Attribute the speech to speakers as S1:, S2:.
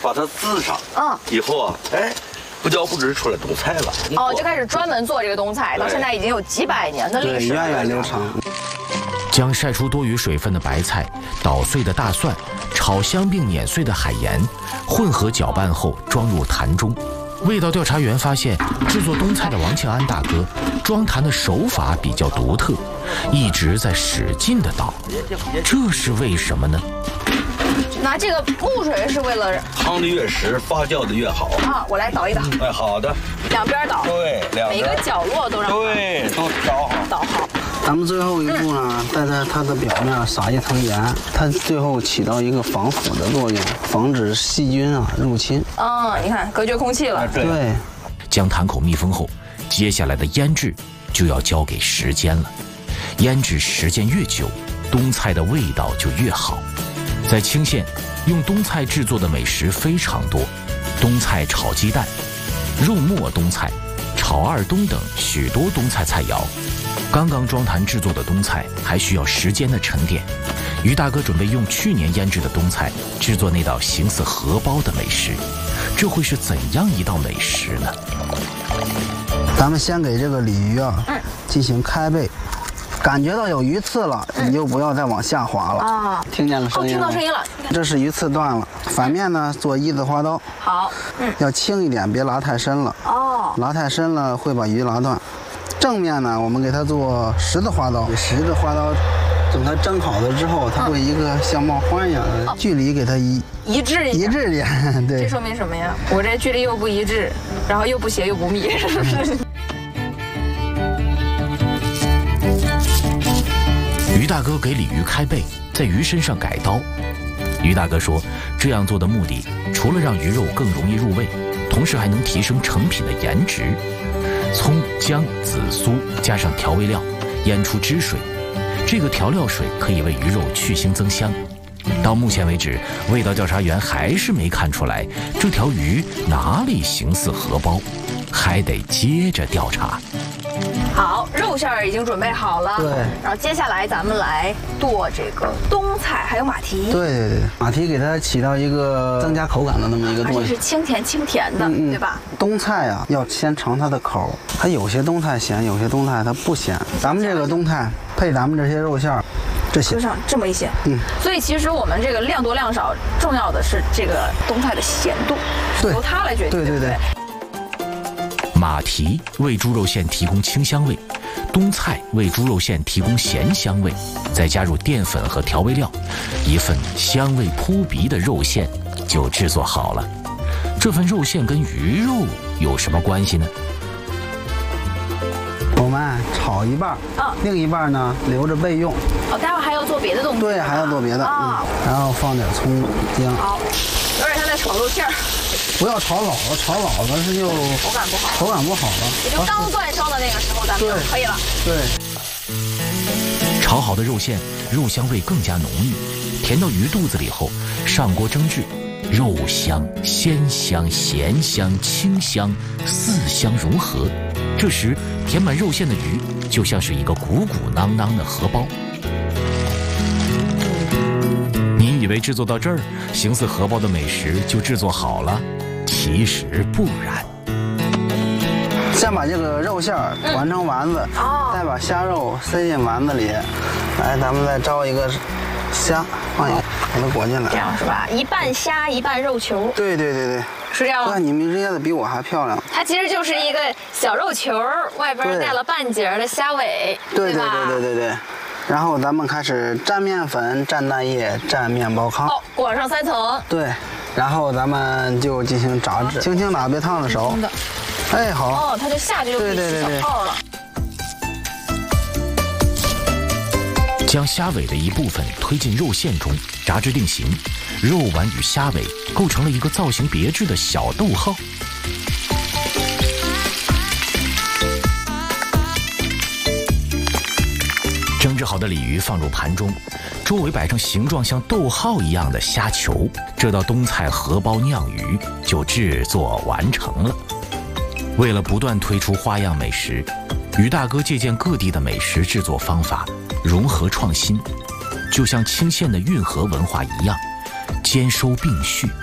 S1: 把它滋上，以后啊，哎，不叫不知出来冬菜了。
S2: 哦，就开始专门做这个冬菜，到现在已经有几百年的历史了，
S3: 源远流长。
S4: 将晒出多余水分的白菜、捣碎的大蒜、炒香并碾碎的海盐，混合搅拌后装入坛中。味道调查员发现，制作冬菜的王庆安大哥装坛的手法比较独特，一直在使劲地捣，这是为什么呢？
S2: 拿这个木水是为了
S1: 汤的越实，发酵的越好
S2: 啊！我来捣一捣。
S1: 哎，好的。
S2: 两边捣。
S1: 对，两边。
S2: 每个角落都让
S1: 对，都捣好。
S2: 捣好。
S3: 咱们最后一步呢，再在它的表面撒一层盐，它最后起到一个防腐的作用，防止细菌啊入侵。
S2: 你看隔绝空气了。
S3: 对。
S4: 将坛口密封后，接下来的腌制就要交给时间了。腌制时间越久，冬菜的味道就越好。在清县，用冬菜制作的美食非常多，冬菜炒鸡蛋、肉末冬菜、炒二冬等许多冬菜菜肴。刚刚装坛制作的冬菜还需要时间的沉淀。于大哥准备用去年腌制的冬菜制作那道形似荷包的美食，这会是怎样一道美食呢？
S3: 咱们先给这个鲤鱼啊进行开背，感觉到有鱼刺了，你就不要再往下滑了啊！听见了声音了？
S2: 听到声音了。
S3: 这是鱼刺断了。反面呢做一字花刀，
S2: 好，
S3: 要轻一点，别拉太深了。拉太深了会把鱼拉断。正面呢，我们给它做十字花刀，十字花刀，等它蒸好了之后，它会一个像冒花一样的距离给它一致点。对，
S2: 这说明什么呀？我这距离又不一致，然后又不斜又不密，是不是？
S4: 于大哥给鲤鱼开背，在鱼身上改刀。于大哥说，这样做的目的，除了让鱼肉更容易入味，同时还能提升成品的颜值。葱、姜、紫苏加上调味料，腌出汁水。这个调料水可以为鱼肉去腥增香。到目前为止，味道调查员还是没看出来这条鱼哪里形似荷包，还得接着调查。
S2: 好，肉馅儿已经准备好了。
S3: 对。
S2: 然后接下来咱们来剁这个冬菜，还有马蹄。
S3: 对，马蹄给它起到一个增加口感的那么一个作用。
S2: 而且是清甜的，对吧？
S3: 冬菜啊，要先尝它的口，它有些冬菜咸，有些冬菜它不咸。咱们这个冬菜配咱们这些肉馅儿，这些
S2: 就像这么一些。所以其实我们这个量多量少，重要的是这个冬菜的咸度，由它来决定。对。
S4: 马蹄为猪肉馅提供清香味，冬菜为猪肉馅提供咸香味，再加入淀粉和调味料，一份香味扑鼻的肉馅就制作好了。这份肉馅跟鱼肉有什么关系呢？
S3: 我们炒一半，另一半呢留着备用。
S2: 待会儿还要做别的东西。对，
S3: 还要做别的。然后放点葱姜。好，
S2: 有点像在炒肉馅儿。
S3: 不要炒老了，炒老了是就口感不好了。
S2: 也就刚断烧的那个时候，咱们就可以了。
S3: 对。
S4: 炒好的肉馅，肉香味更加浓郁，甜到鱼肚子里后，上锅蒸制，肉香、鲜香、咸香、清香四香融合。这时，填满肉馅的鱼就像是一个鼓鼓囊囊的荷包。你以为制作到这儿，形似荷包的美食就制作好了？其实不然。
S3: 先把这个肉馅儿团成丸子，再把虾肉塞进丸子里。来，咱们再招一个虾，放一个，把它裹进来。
S2: 这样是吧？一半虾，一半肉球。
S3: 对。
S2: 是这样吗？
S3: 哇，你们捏的比我还漂亮。
S2: 它其实就是一个小肉球，外边带了半截的虾尾，
S3: 对。然后咱们开始蘸面粉、蘸蛋液、蘸面包糠。
S2: 裹上3层。
S3: 对，然后咱们就进行炸制，轻轻打，别烫着手。哎，好。
S2: 它就下去就可以起小泡了。
S4: 将虾尾的一部分推进肉馅中，炸至定型。肉丸与虾尾构成了一个造型别致的小逗号。蒸制好的鲤鱼放入盘中，周围摆上形状像逗号一样的虾球，这道冬菜荷包酿鱼就制作完成了。为了不断推出花样美食，于大哥借鉴各地的美食制作方法，融合创新，就像清县的运河文化一样，兼收并蓄。